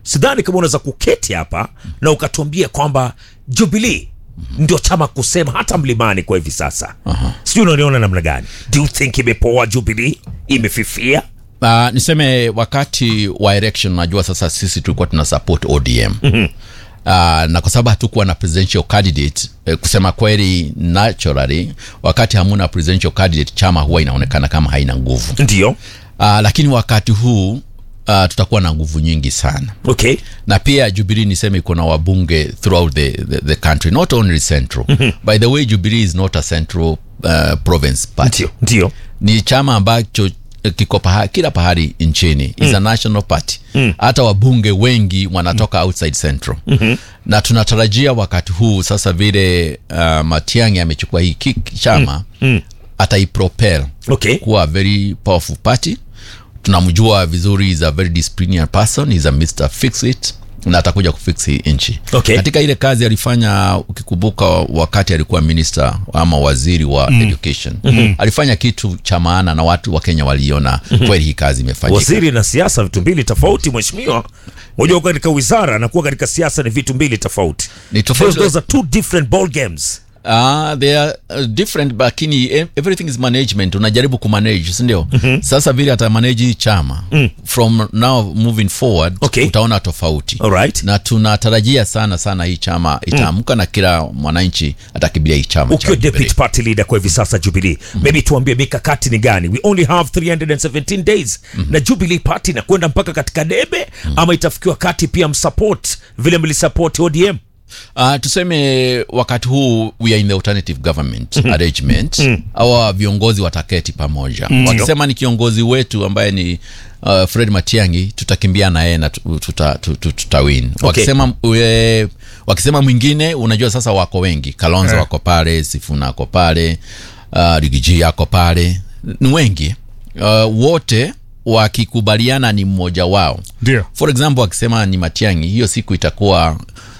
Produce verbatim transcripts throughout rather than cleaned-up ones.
sidhani kama unaweza kuketi hapa na ukatuambia kwamba Jubilee ndio chama kusema hata mlimani kwa hivi sasa. Uh-huh. Sijui unaniona namna gani? Do you think imepoa Jubilee? Imefifia? Uh, niseme wakati wa election najua sasa sisi tulikuwa tuna support O D M. Mm-hmm. Uh, na kwa sababu hatukuwa na presidential candidate, eh, kusema kweli naturally wakati hamuna presidential candidate chama huwa inaonekana kama haina nguvu. Ndio. Uh, lakini wakati huu uh, tutakuwa na nguvu nyingi sana. Okay. Na pia Jubilee niseme iko na wabunge throughout the, the, the country, not only central. Mm-hmm. By the way, Jubilee is not a central uh, province party. Ndio. Ndio. Ni chama ambacho kiko paha, kila pahali nchini. Is mm. a national party. Mm. Hata wabunge wengi wanatoka mm. outside central. Mm-hmm. Na tunatarajia wakati huu sasa vile uh, Matiang'i amechukua hii chama mm. Mm. ataipropel okay. kuwa very powerful party. Tunamjua vizuri, is a very disciplined person, is a Mister Fix It, na atakuja kufix hii nchi. Okay. Katika ile kazi alifanya, ukikumbuka wakati alikuwa minister ama waziri wa mm. education, mm-hmm. alifanya kitu cha maana na watu wa Kenya waliona mm-hmm. kweli hii kazi imefanyika. Waziri na siasa vitu mbili tofauti mheshimiwa. Unajua katika wizara na kuwa katika siasa ni vitu mbili tofauti. Ni tofauti. Those are two different ball games. Ah, uh, they are uh, different, lakini everything is management. Unajaribu kumanage, si ndio? Mm-hmm. Sasa vile ata manage chama mm. from now moving forward, okay. utaona tofauti. Alright. Na tunatarajia sana sana hii chama itaamka mm. na kila mwananchi atakibilia hii chama. Ukiwa deputy party leader kwa hivi sasa Jubilee, mm-hmm. maybe tuambie mikakati ni gani? We only have three hundred seventeen days mm-hmm. na Jubilee party na kwenda mpaka katika debe mm-hmm. ama itafikiwa kati pia msupport vile mlisupport O D M? Uh, tuseme wakati huu we are in the alternative government mm-hmm. arrangement. Mm-hmm. Hawa viongozi wataketi pamoja. Mm-hmm. Wakisema ni kiongozi wetu ambaye ni uh, Fred Matiang'i, tutakimbia na yeye na tuta, tuta, tuta win. Okay. Wakisema we, wakisema mwingine, unajua sasa wako wengi. Kalonzo yeah. wako pale, Sifuna wako pale, uh, Rigiji wako pale. Ni wengi. Uh, wote wakikubaliana ni mmoja wao. Ndio. For example, wakisema ni Matiang'i, hiyo siku itakuwa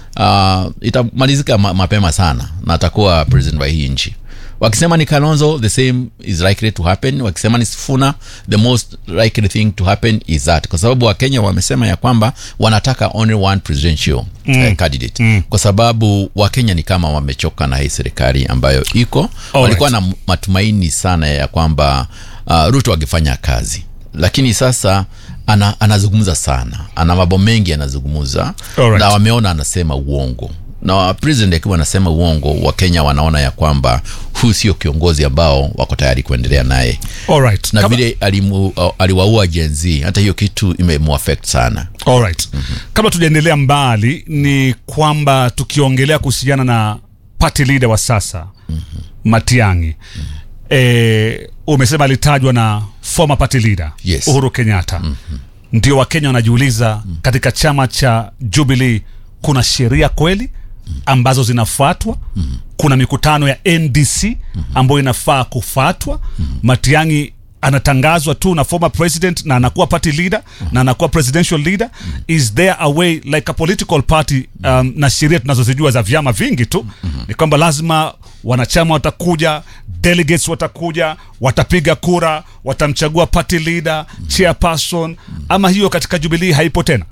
Uh, itamalizika ma- mapema sana na atakuwa president wa hii nchi. Wakisema ni Kalonzo, the same is likely to happen. Wakisema ni Sifuna, the most likely thing to happen is that. Kwa sababu Wakenya wamesema ya kwamba wanataka only one presidential mm. uh, candidate. Mm. Kwa sababu Wakenya ni kama wamechoka na hii serikali ambayo iko. All walikuwa right. na matumaini sana ya kwamba uh, Ruto angefanya kazi. Lakini sasa ana, anazungumza sana. Ana mambo mengi anazungumza. Right. Na wameona anasema uongo. Na president akiwa anasema uongo, wa Kenya wanaona ya kwamba huyu sio kiongozi ambao wako tayari kuendelea naye. Alright. Na Kama... vile alimu, uh, aliwaua Gen Z, hata hiyo kitu imemuaffect sana. Alright. Mm-hmm. Kama tujaendelea mbali, ni kwamba tukiongelea kuhusiana na party leader wa sasa mm-hmm. Matiang'i mm-hmm. E, umesema alitajwa na former party leader yes. Uhuru Kenyatta. Mm-hmm. Ndio Wakenya wanajiuliza mm-hmm. katika chama cha Jubilee kuna sheria kweli ambazo zinafuatwa? Mm-hmm. Kuna mikutano ya N D C mm-hmm. ambayo inafaa kufuatwa. Mm-hmm. Matiang'i anatangazwa tu na former president na anakuwa party leader mm-hmm. na anakuwa presidential leader. Mm-hmm. Is there a way like a political party um, na sheria tunazozijua za vyama vingi tu mm-hmm. ni kwamba lazima wanachama watakuja, delegates watakuja, watapiga kura, watamchagua party leader, mm-hmm. chairperson, mm-hmm. ama hiyo katika Jubilee haipo tena?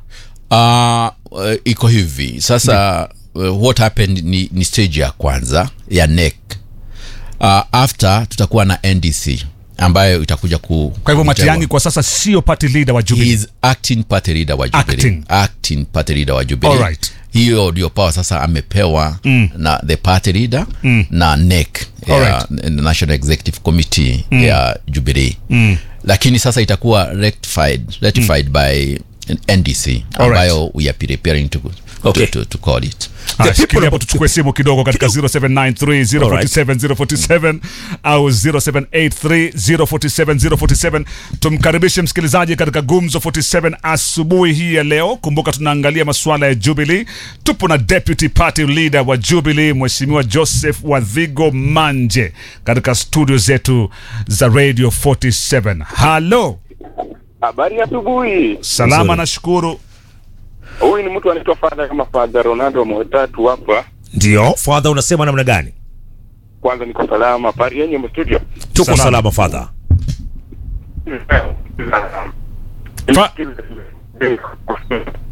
Uh, uh, iko hivi. Sasa uh, what happened ni, ni stage ya kwanza ya N E C. Uh, after tutakuwa na N D C ambayo itakuja ku. Kwa hivyo Matiang'i kwa sasa sio party leader wa Jubilee. He is acting party leader wa Jubilee. Acting, acting party leader wa Jubilee. Alright. Hiyo ndio power sasa amepewa mm. na the party leader mm. na N E C ya National Executive Committee mm. ya Jubilee. Mm. Lakini sasa itakuwa rectified rectified mm. by N D C ambayo we are preparing to okay. to, to, to call it. Sikia hapo tuchukue simu kidogo katika zero seven nine three zero four seven zero four seven au zero seven eight three zero four seven zero four seven. Tumkaribishe msikilizaji katika Gumzo arobaini na saba asubuhi hii ya leo. Kumbuka tunaangalia masuala ya Jubilee. Tupo na deputy party leader wa Jubilee Mheshimiwa Joseph Wadhigo Manje katika studio zetu za Radio arobaini na saba. Hello. Habari ya asubuhi. Salama, nashukuru. Huyu ni mtu anaitwa Father kama Father Ronaldo Mwetatu hapa. Ndio, Father unasema namna gani? Kwanza niko salama, pari yenye studio. Tuko salama, salama Father. Fa-